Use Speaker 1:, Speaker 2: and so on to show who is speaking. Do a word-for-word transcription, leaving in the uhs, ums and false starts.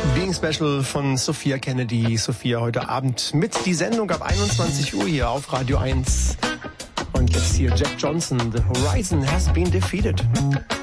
Speaker 1: Being Special von Sophia Kennedy. Sophia heute Abend mit die Sendung ab einundzwanzig Uhr hier auf Radio eins. Und jetzt hier Jack Johnson. The Horizon has been defeated.